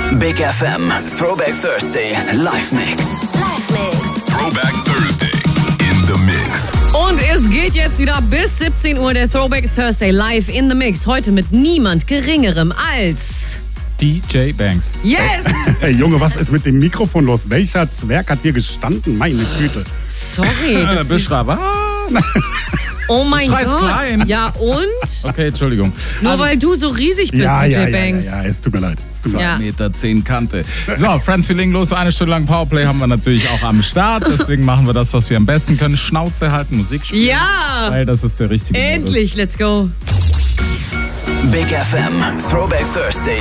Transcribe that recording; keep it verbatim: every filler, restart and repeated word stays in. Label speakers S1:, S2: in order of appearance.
S1: Big F M Throwback Thursday Live Mix.
S2: Live Mix.
S3: Throwback Thursday in the Mix.
S4: Und es geht jetzt wieder bis siebzehn Uhr der Throwback Thursday live in the Mix. Heute mit niemand Geringerem als
S5: D J Banks.
S4: Yes!
S6: Hey Junge, was ist mit dem Mikrofon los? Welcher Zwerg hat hier gestanden? Meine Güte.
S4: Sorry.
S5: Der
S4: Das
S5: Beschreiber.
S4: oh mein
S5: Schreist
S4: Gott.
S5: klein.
S4: Ja und?
S5: Okay, Entschuldigung.
S4: Nur
S5: Also,
S4: weil du so riesig bist,
S6: Ja,
S4: D J
S6: ja, ja, ja,
S4: Banks.
S6: ja, es tut mir leid. Es tut mir
S4: Ja.
S6: leid.
S5: Meter zehn Kante. So, Franz, wir legen los. Eine Stunde lang Powerplay haben wir natürlich auch am Start. Deswegen machen wir das, was wir am besten können. Schnauze halten, Musik spielen.
S4: Ja!
S5: Weil das ist der richtige
S4: Endlich, let's go.
S1: Big F M Throwback Thursday